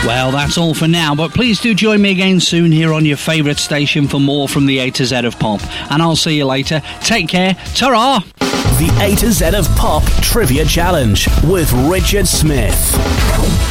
Well, that's all for now, but please do join me again soon here on your favourite station for more from the A to Z of Pop. And I'll see you later. Take care. Ta-ra! The A to Z of Pop Trivia Challenge with Richard Smith.